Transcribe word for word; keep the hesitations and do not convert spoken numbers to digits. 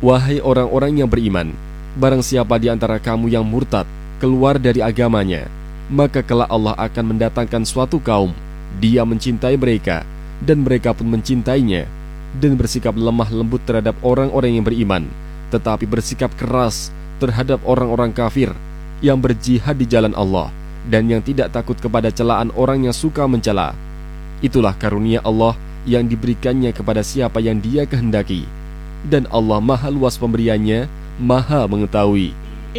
Wahai orang-orang yang beriman, barang siapa di antara kamu yang murtad, keluar dari agamanya, maka kelak Allah akan mendatangkan suatu kaum, dia mencintai mereka, dan mereka pun mencintainya, dan bersikap lemah lembut terhadap orang-orang yang beriman, tetapi bersikap keras terhadap orang-orang kafir yang berjihad di jalan Allah, dan yang tidak takut kepada celaan orang yang suka mencela. Itulah karunia Allah yang diberikannya kepada siapa yang Dia kehendaki, dan Allah maha luas pemberiannya, maha mengetahui.